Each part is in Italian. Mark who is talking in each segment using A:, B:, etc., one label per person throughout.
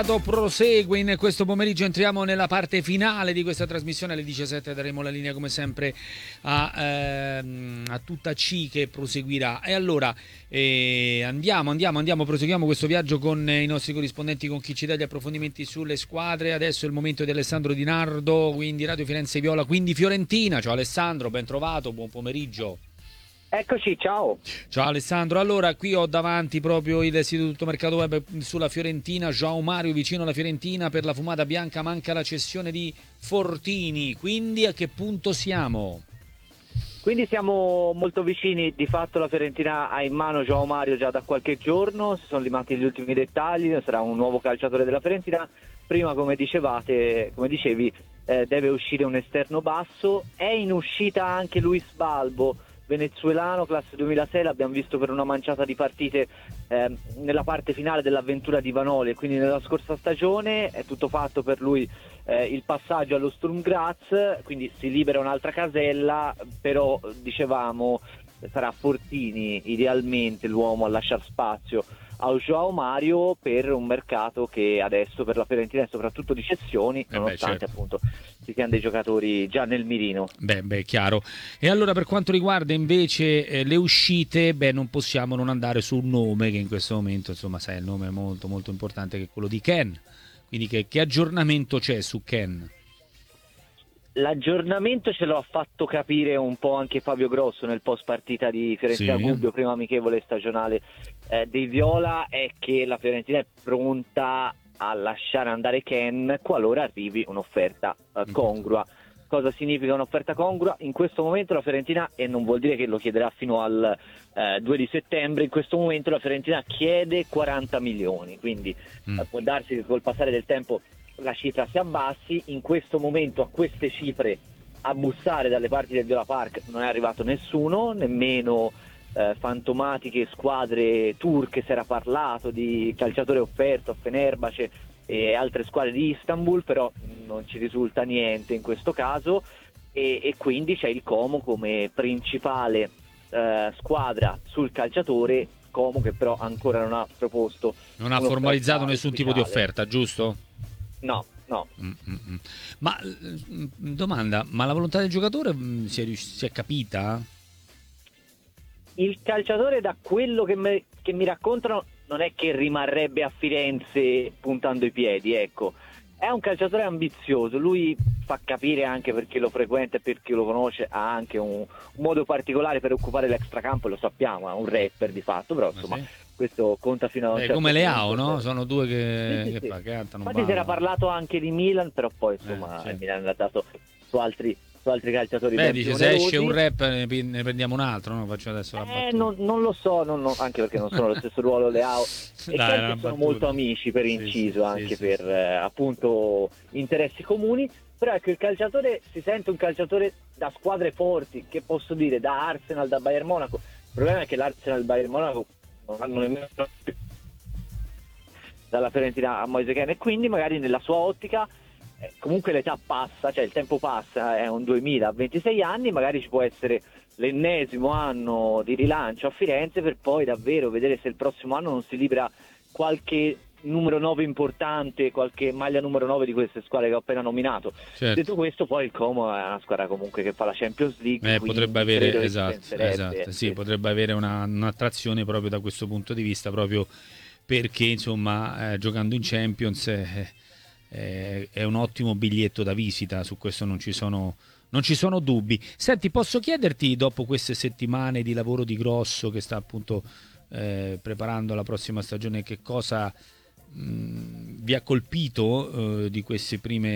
A: Prosegue in questo pomeriggio, entriamo nella parte finale di questa trasmissione. Alle 17 daremo la linea come sempre a tutta C che proseguirà. E allora proseguiamo questo viaggio con i nostri corrispondenti, con chi ci dà gli approfondimenti sulle squadre. Adesso è il momento di Alessandro Di Nardo, quindi Radio Firenze Viola, quindi Fiorentina. Ciao Alessandro, ben trovato, buon pomeriggio.
B: Eccoci, ciao.
A: Ciao Alessandro, allora qui ho davanti proprio il sito tutto mercato web sulla Fiorentina. João Mario vicino alla Fiorentina per la fumata bianca, manca la cessione di Fortini, quindi a che punto siamo?
B: Quindi siamo molto vicini, di fatto la Fiorentina ha in mano João Mario già da qualche giorno, si sono limati gli ultimi dettagli, sarà un nuovo calciatore della Fiorentina. Prima, come dicevi, deve uscire un esterno basso, è in uscita anche Luis Balbo, venezuelano, classe 2006, l'abbiamo visto per una manciata di partite nella parte finale dell'avventura di Vanoli, e quindi nella scorsa stagione è tutto fatto per lui il passaggio allo Sturm Graz, quindi si libera un'altra casella, però dicevamo sarà Fortini idealmente l'uomo a lasciare spazio a João Mario per un mercato che adesso per la Fiorentina è soprattutto di cessioni, nonostante
A: certo.
B: appunto ci siano dei giocatori già nel mirino.
A: Beh, chiaro. E allora per quanto riguarda invece le uscite, non possiamo non andare su un nome che in questo momento, insomma, sai, il nome è molto molto importante, che è quello di Ken. Quindi che aggiornamento c'è su Ken?
B: L'aggiornamento ce lo ha fatto capire un po' anche Fabio Grosso nel post partita di Fiorentina Gubbio, prima amichevole stagionale dei Viola, è che la Fiorentina è pronta a lasciare andare Ken qualora arrivi un'offerta congrua. Cosa significa un'offerta congrua? In questo momento la Fiorentina, e non vuol dire che lo chiederà fino al 2 di settembre, in questo momento la Fiorentina chiede 40 milioni, quindi può darsi che col passare del tempo la cifra si abbassi. In questo momento a queste cifre a bussare dalle parti del Viola Park non è arrivato nessuno, nemmeno fantomatiche squadre turche, si era parlato di calciatore offerto a Fenerbahce e altre squadre di Istanbul, però non ci risulta niente in questo caso, e quindi c'è il Como come principale squadra sul calciatore. Como che però ancora non ha proposto,
A: non ha formalizzato nessun tipo di offerta, giusto?
B: No.
A: Ma domanda, ma la volontà del giocatore si è capita?
B: Il calciatore, da quello che mi raccontano, non è che rimarrebbe a Firenze puntando i piedi, ecco. È un calciatore ambizioso, lui fa capire, anche perché lo frequenta e perché lo conosce, ha anche un modo particolare per occupare l'extracampo, lo sappiamo, è un rapper di fatto, però insomma
A: sì.
B: Questo conta fino a un certo
A: come
B: punto.
A: Leao, no? Sono due che cantano.
B: Infatti si era parlato anche di Milan, però poi insomma il Milan ha dato su altri calciatori.
A: Dice, se esce un rap ne prendiamo un altro, no? Faccio adesso la battuta.
B: Non lo so, anche perché non sono lo stesso ruolo Leao e Chelsea sono molto amici, per inciso, anche per appunto interessi comuni. Però ecco, il calciatore si sente un calciatore da squadre forti, che posso dire, da Arsenal, da Bayern Monaco. Il problema è che l'Arsenal e il Bayern Monaco non hanno nemmeno dalla Fiorentina a Moise Kean, e quindi magari nella sua ottica comunque l'età passa, cioè il tempo passa, è un 2000 a 26 anni, magari ci può essere l'ennesimo anno di rilancio a Firenze per poi davvero vedere se il prossimo anno non si libera qualche numero 9 importante, qualche maglia numero 9 di queste squadre che ho appena nominato. Certo. Detto questo, poi il Como è una squadra comunque che fa la Champions League,
A: potrebbe avere potrebbe avere un'attrazione proprio da questo punto di vista, proprio perché insomma giocando in Champions è un ottimo biglietto da visita, su questo non ci sono dubbi. Senti, posso chiederti, dopo queste settimane di lavoro di Grosso che sta appunto preparando la prossima stagione, che cosa vi ha colpito di questo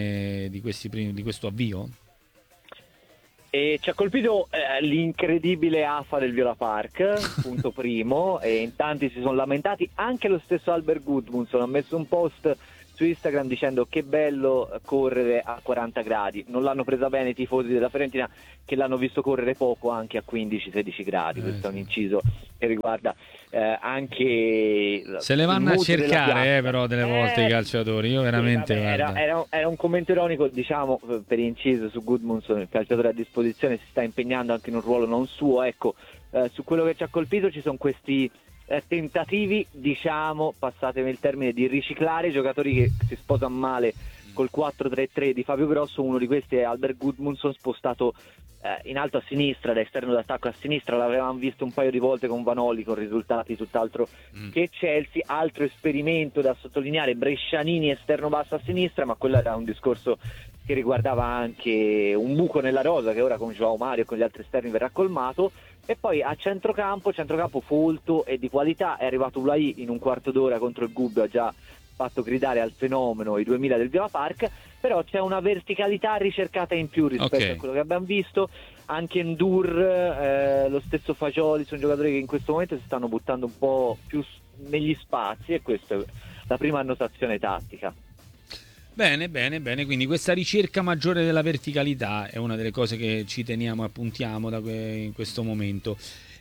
A: avvio?
B: Ci ha colpito l'incredibile afa del Viola Park, punto primo, e in tanti si sono lamentati. Anche lo stesso Albert Gudmundsson ha messo un post su Instagram dicendo che bello correre a 40 gradi. Non l'hanno presa bene i tifosi della Fiorentina, che l'hanno visto correre poco anche a 15-16 gradi. Questo è un inciso che riguarda anche
A: se le vanno a cercare però delle volte i calciatori. Io veramente
B: era un commento ironico, diciamo, per inciso su Gudmundsson. Il calciatore a disposizione si sta impegnando anche in un ruolo non suo, ecco. Su quello che ci ha colpito ci sono questi tentativi, diciamo, passatemi il termine, di riciclare giocatori che si sposano male col 4-3-3 di Fabio Grosso. Uno di questi è Albert Gudmundsson, spostato in alto a sinistra, da esterno d'attacco a sinistra. L'avevamo visto un paio di volte con Vanoli, con risultati tutt'altro che Chelsea. Altro esperimento da sottolineare, Brescianini esterno basso a sinistra, ma quello era un discorso che riguardava anche un buco nella rosa che ora con João Mario e con gli altri esterni verrà colmato. E poi a centrocampo folto e di qualità. È arrivato Ulai in un quarto d'ora contro il Gubbio, ha già fatto gridare al fenomeno i 2000 del Viola Park, però c'è una verticalità ricercata in più rispetto a quello che abbiamo visto. Anche Ndur, lo stesso Fagioli, sono giocatori che in questo momento si stanno buttando un po' più negli spazi, e questa è la prima annotazione tattica.
A: Bene, quindi questa ricerca maggiore della verticalità è una delle cose che ci teniamo e appuntiamo in questo momento.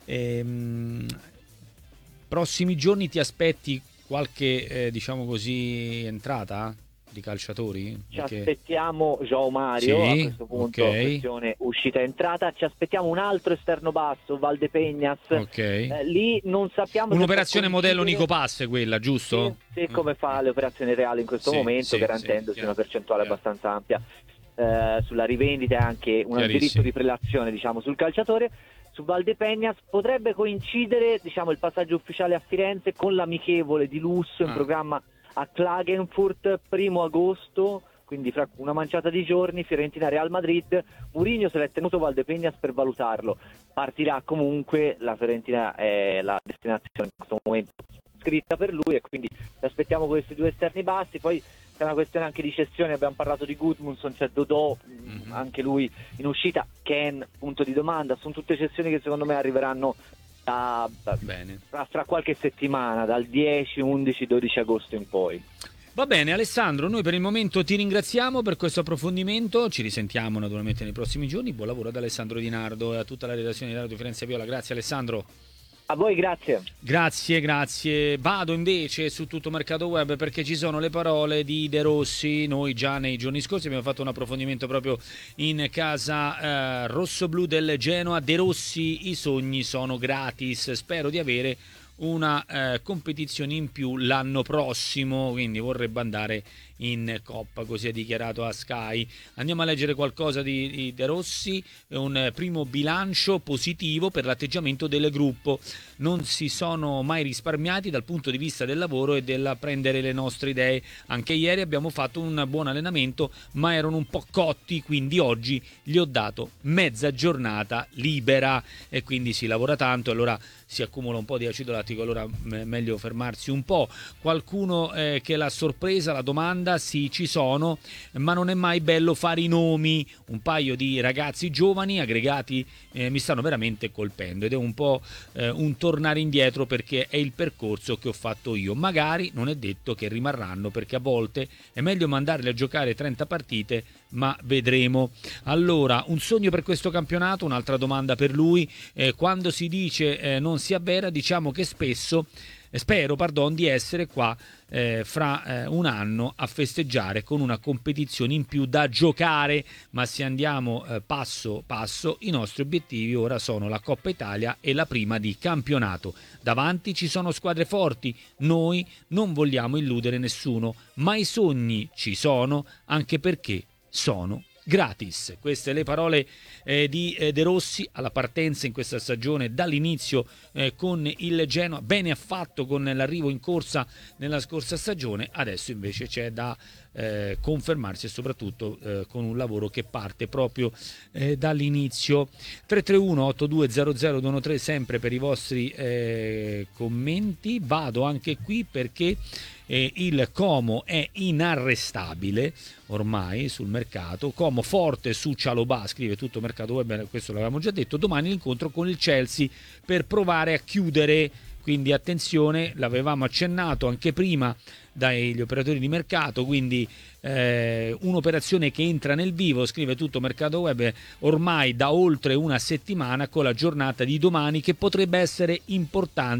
A: Prossimi giorni ti aspetti qualche, diciamo così, entrata di calciatori?
B: Ci aspettiamo João Mario, a questo punto, questione uscita e entrata. Ci aspettiamo un altro esterno basso, Valdepeñas. Lì non sappiamo.
A: Un'operazione modello Nico Pass, quella, giusto?
B: Sì, come fa le operazioni reali in questo momento, garantendosi una percentuale abbastanza ampia sulla rivendita e anche un diritto di prelazione, diciamo, sul calciatore. Su Valdepeñas potrebbe coincidere, diciamo, il passaggio ufficiale a Firenze con l'amichevole di lusso in programma a Klagenfurt 1 agosto, quindi fra una manciata di giorni. Fiorentina Real Madrid. Mourinho se l'è tenuto Valdepeñas per valutarlo. Partirà comunque, la Fiorentina è la destinazione in questo momento scritta per lui, e quindi aspettiamo questi due esterni bassi. Poi c'è una questione anche di cessione, abbiamo parlato di Gudmundsson, c'è Dodò, anche lui in uscita, Ken, punto di domanda. Sono tutte cessioni che secondo me arriveranno fra qualche settimana, dal 10, 11, 12 agosto in poi.
A: Va bene Alessandro, noi per il momento ti ringraziamo per questo approfondimento, ci risentiamo naturalmente nei prossimi giorni. Buon lavoro ad Alessandro Di Nardo e a tutta la redazione di Radio Firenze Viola. Grazie Alessandro.
B: A voi, grazie.
A: Grazie. Vado invece su Tutto Mercato Web, perché ci sono le parole di De Rossi. Noi già nei giorni scorsi abbiamo fatto un approfondimento proprio in casa rossoblù del Genoa. De Rossi, i sogni sono gratis, spero di avere una competizione in più l'anno prossimo, quindi vorrebbe andare in Coppa, così ha dichiarato a Sky. Andiamo a leggere qualcosa di De Rossi. Un primo bilancio positivo per l'atteggiamento del gruppo. Non si sono mai risparmiati dal punto di vista del lavoro e del prendere le nostre idee. Anche ieri abbiamo fatto un buon allenamento, ma erano un po' cotti, quindi oggi gli ho dato mezza giornata libera, e quindi si lavora tanto, allora si accumula un po' di acido lattico, allora meglio fermarsi un po'. Qualcuno che l'ha sorpresa la domanda? Sì, ci sono, ma non è mai bello fare i nomi. Un paio di ragazzi giovani aggregati mi stanno veramente colpendo, ed è un po' un tornare indietro, perché è il percorso che ho fatto io. Magari non è detto che rimarranno, perché a volte è meglio mandarli a giocare 30 partite, ma vedremo. Allora, un sogno per questo campionato, un'altra domanda per lui. Quando si dice non si avvera, diciamo che spesso spero di essere qua fra un anno a festeggiare con una competizione in più da giocare, ma se andiamo passo passo, i nostri obiettivi ora sono la Coppa Italia e la prima di campionato. Davanti ci sono squadre forti, noi non vogliamo illudere nessuno, ma i sogni ci sono, anche perché sono gratis. Queste le parole di De Rossi alla partenza in questa stagione, dall'inizio con il Genoa. Bene ha fatto con l'arrivo in corsa nella scorsa stagione, adesso invece c'è da confermarsi, e soprattutto con un lavoro che parte proprio dall'inizio. 331-8200-213 sempre per i vostri commenti. Vado anche qui perché il Como è inarrestabile ormai sul mercato. Como forte su Cialobà, scrive Tutto Mercato Web, questo l'avevamo già detto. Domani l'incontro con il Chelsea per provare a chiudere, quindi attenzione, l'avevamo accennato anche prima dagli operatori di mercato, quindi un'operazione che entra nel vivo, scrive Tutto Mercato Web, ormai da oltre una settimana, con la giornata di domani che potrebbe essere importante